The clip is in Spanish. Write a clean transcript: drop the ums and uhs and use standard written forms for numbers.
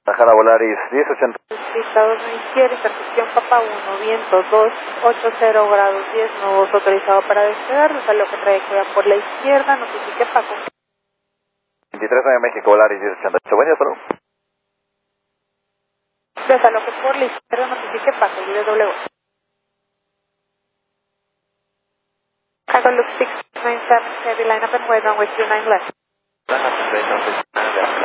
Guadalajara Volaris 1080. Pista 2 izquierda, intersección Papa 1, viento 280 grados 10, no voz autorizado para despegar, desaloque trayectoria por la izquierda, notifique Paco. 23 de México, Volaris 1088. Buen día, salud. Desaloque por la izquierda, notifique Paco, W. Cargo Loop 697, heavy line up and wait runway 29 left.